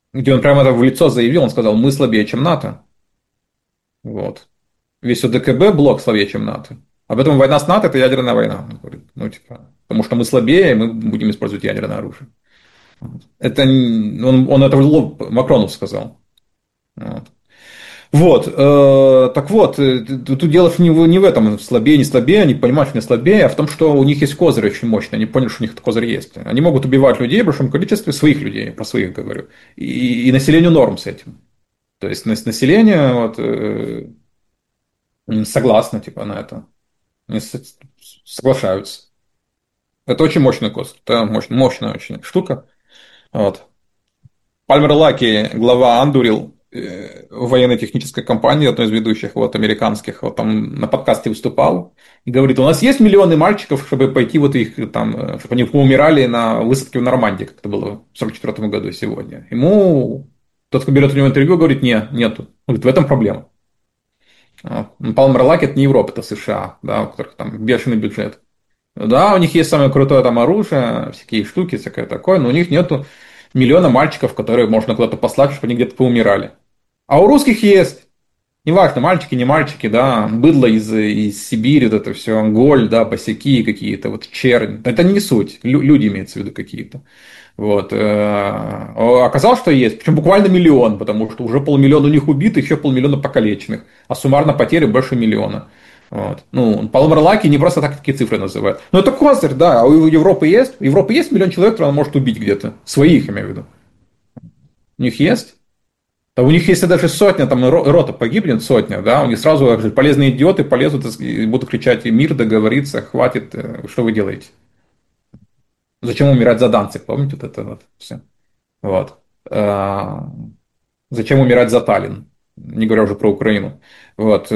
где он прямо это в лицо заявил, он сказал, мы слабее, чем НАТО. Вот. Весь ОДКБ блок слабее, чем НАТО. А поэтому война с НАТО – это ядерная война. Он говорит. Ну, типа, потому что мы слабее, мы будем использовать ядерное оружие. Это он это в лоб Макрону сказал. Вот. Так вот, тут дело не в этом, слабее, не слабее, они понимают, что не слабее, а в том, что у них есть козырь очень мощный, они поняли, что у них этот козырь есть. Они могут убивать людей в большом количестве, своих людей, про своих говорю, и населению норм с этим. То есть население вот, согласно типа, на это, они соглашаются. Это очень мощный козырь, это мощная очень штука. Вот. Пальмер Лаки, глава Андурил, военно-технической компании, одной из ведущих вот, американских, вот, там на подкасте выступал и говорит, у нас есть миллионы мальчиков, чтобы пойти вот их там, чтобы они умирали на высадке в Нормандии, как это было в 1944 году сегодня. Ему тот, кто берет у него интервью, говорит, нет, нету. Он говорит, в этом проблема. Палмер Лаки – это не Европа, это США, да, у которых там бешеный бюджет. Да, у них есть самое крутое там оружие, всякие штуки, всякое такое, но у них нету миллиона мальчиков, которые можно куда-то послать, чтобы они где-то поумирали. А у русских есть. Неважно, мальчики, не мальчики, да, быдло из Сибири, вот это все, голь, да, босяки какие-то, вот чернь. Это не суть, люди имеются в виду какие-то. Вот. Оказалось, что есть, причем буквально миллион, потому что уже полмиллиона у них убитых, еще полмиллиона покалеченных, а суммарно потери больше миллиона. Вот. Ну, Палмер Лаки не просто так такие цифры называют. Но это козырь, да. А у Европы есть? У Европы есть миллион человек, которые он может убить где-то. Своих, имею в виду. У них есть? Да у них, если даже сотня, там рота погибнет, сотня, да, у них сразу полезные идиоты полезут и будут кричать: мир, договориться, хватит, что вы делаете? Зачем умирать за Данциг, помните вот это вот все? Вот. А, Зачем умирать за Таллин? Не говоря уже про Украину. Вот.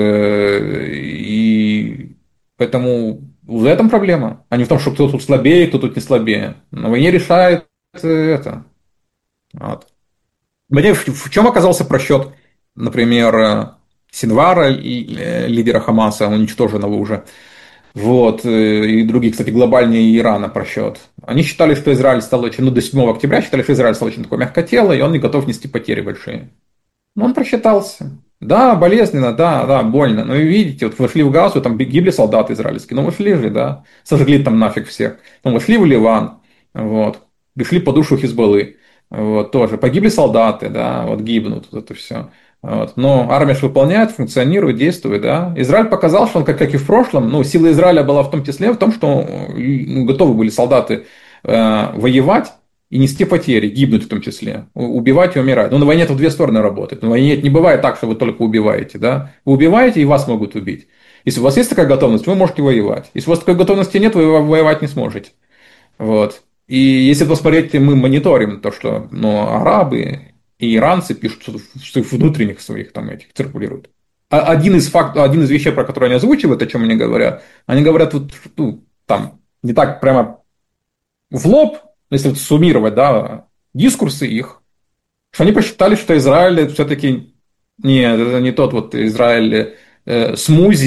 И поэтому в этом проблема, а не в том, что кто тут слабее, кто тут не слабее. На войне решает это. Вот. Мне в чем оказался просчет, например, Синвара, лидера Хамаса, уничтоженного уже, вот, и других, кстати, глобальнее Ирана просчет. Они считали, что Израиль стал очень, ну, до 7 октября считали, что Израиль стал очень такой мягкотелый, и он не готов нести потери большие. Но он просчитался. Да, болезненно, да, да, больно. Но вы видите, вот вошли в Газу, там гибли солдаты израильские, ну вошли же, да, сожгли там нафиг всех. Потом вошли в Ливан, вот, пришли по душу Хизбаллы, вот, тоже. Погибли солдаты, да, вот гибнут, вот это все. Вот. Но армия же выполняет, функционирует, действует, да. Израиль показал, что он, как и в прошлом, ну, сила Израиля была в том числе в том, что ну, готовы были солдаты воевать, и нести потери, гибнуть в том числе, убивать и умирать. Но на войне это в две стороны работает. На войне не бывает так, что вы только убиваете. Да? Вы убиваете, и вас могут убить. Если у вас есть такая готовность, вы можете воевать. Если у вас такой готовности нет, вы воевать не сможете. Вот. И если посмотреть, мы мониторим то, что ну, арабы и иранцы пишут, что в внутренних своих там этих циркулируют. Один из вещей, про которые они озвучивают, о чем они говорят вот, ну, там, не так прямо в лоб, если вот суммировать, да, дискурсы их, что они посчитали, что Израиль все-таки нет, это не тот вот Израиль смузи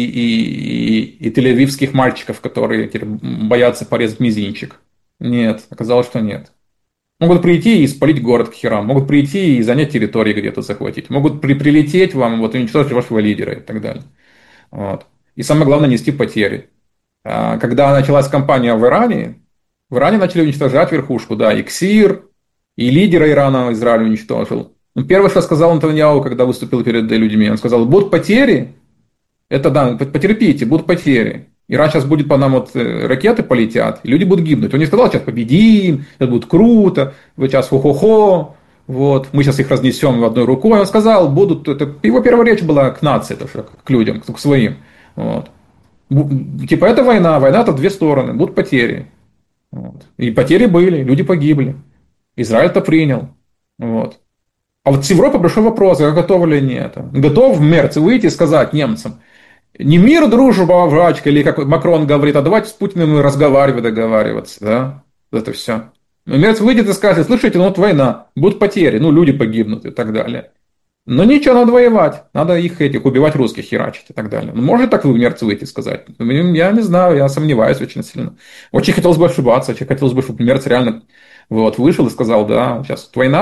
и тель-авивских мальчиков, которые боятся порезать мизинчик. Нет, оказалось, что нет. Могут прийти и спалить город к херам, могут прийти и занять территории где-то захватить, могут прилететь вам вот, и уничтожить вашего лидера и так далее. Вот. И самое главное, нести потери. Когда началась кампания в Иране начали уничтожать верхушку, да, и КСИР, и лидера Ирана Израиль уничтожил. Но первое, что сказал Нетаньяху, когда выступил перед людьми, он сказал: будут потери, это да, потерпите, будут потери. Иран сейчас будет по нам вот ракеты полетят, и люди будут гибнуть. Он не сказал: сейчас победим, это будет круто, вы сейчас хо-хо-хо, вот, мы сейчас их разнесем одной рукой. Он сказал, будут, это его первая речь была к нации, это же, к людям, к своим. Вот. Типа это война, война это две стороны, будут потери. Вот. И потери были, люди погибли. Израиль это принял. Вот. А вот с Европой большой вопрос, а готовы ли они это? Готов Мерц выйти и сказать немцам: не мир, дружба, врачка, или как Макрон говорит, а давайте с Путиным разговаривать, договариваться. Да? Это все. Мерц выйдет и скажет: слушайте, ну вот война, будут потери, ну люди погибнут и так далее. Но ничего, надо воевать, надо их этих убивать, русских херачить и так далее. Ну, может так вы Мерц выйти и сказать? Я не знаю, я сомневаюсь очень сильно. Очень хотелось бы ошибаться, очень хотелось бы, чтобы Мерц реально вот, вышел и сказал: да, сейчас война,